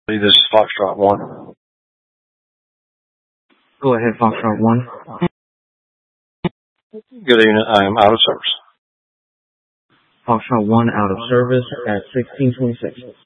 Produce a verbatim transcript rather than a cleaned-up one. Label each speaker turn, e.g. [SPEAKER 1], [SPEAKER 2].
[SPEAKER 1] This is Foxtrot one.
[SPEAKER 2] Go ahead, Foxtrot one.
[SPEAKER 1] Good evening. I am out of service.
[SPEAKER 2] Foxtrot one out of service at sixteen twenty-six.